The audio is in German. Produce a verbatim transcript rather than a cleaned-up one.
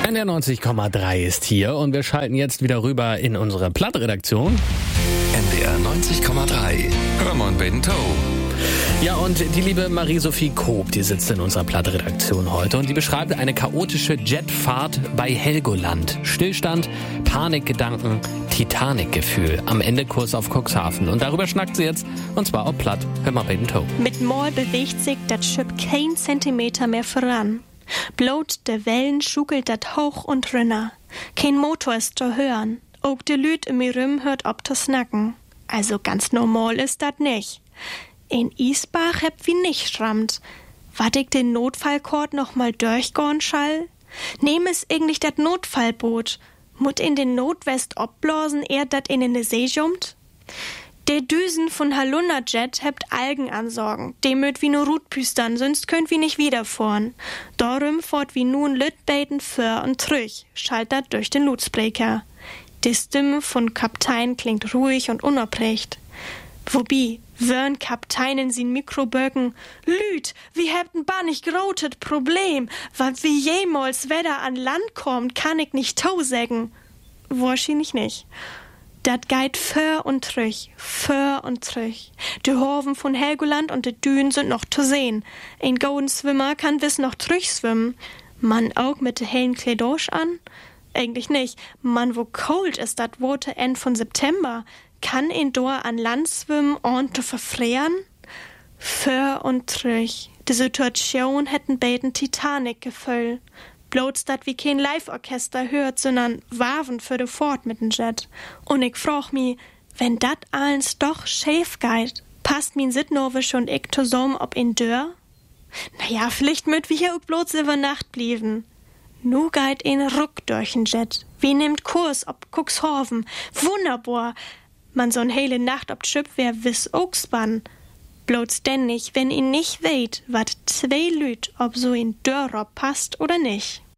N D R neunzig Komma drei ist hier und wir schalten jetzt wieder rüber in unsere Plattredaktion. N D R neunzig Komma drei. Hörmann Bento. Ja, und die liebe Marie-Sophie Koop, die sitzt in unserer Plattredaktion heute und die beschreibt eine chaotische Jetfahrt bei Helgoland. Stillstand, Panikgedanken, Titanic-Gefühl. Am Ende Kurs auf Cuxhaven. Und darüber schnackt sie jetzt, und zwar auf Platt. Hör mal Bento. Mit Mal bewegt sich das Schiff kein Zentimeter mehr voran. Bloß de Wellen schuckelt dat hoch und rünner. Kein Motor ist zu hören. Auch de Lüt im Rüm hört ob zu snacken. Also ganz normal ist dat nicht. In Isbach heb wie nicht schrammt. Wat ich den Notfallkord noch mal durchgorn schall? Nehm es eigentlich dat Notfallboot. Mut in den Notwest obblasen, er dat in ne See jummt? De Düsen von Halunderjet hebt Algen ansorgen. Dem möt wie no Rutpüstern, sonst könnt wie nicht wiederfahren. Darum fort wie nun Lütbeten für und trüch, schallt dat durch den Lutzbreaker. Die Stimme von Kaptein klingt ruhig und unerprecht. Wobei, wörn Kapteinen sin Mikroböcken, Lüt, wie hebt'n bar nicht grotet Problem, wat wie jemals Wetter an Land kommt, kann ich nicht tau sägen. Wahrscheinlich nicht. Dat geit für und trüch, für und trüch. Die Horven von Helgoland und de Dünen sind noch zu sehen. Ein golden Schwimmer kann wiss noch trüch schwimmen. Man auch mit de hellen Kledosch an? Eigentlich nicht. Man, wo cold ist dat Wote End von September. Kann ein Dor an Land schwimmen und zu verfrieren? Für und trüch. Die Situation hätten beiden Titanic gefüllt. Bloß dat wie kein Live-Orchester hört, sondern Waven für de Fort mit dem Jet. Und ich frag mi, wenn dat allens doch schäf geht, passt min Sitnorwisch und ich zusammen ob in Dörr? Naja, vielleicht möt wir hier auch bloß über Nacht blieben. Nu geht ein Ruck durch den Jet. Wie nimmt Kurs ob Cuxhaven. Wunderbar. Man so'n hele Nacht ob Schiff wär wiss auch spann. Bloß denn nicht, wenn ihn nicht weht, wat zwei Lüt, ob so in Dörr passt oder nicht.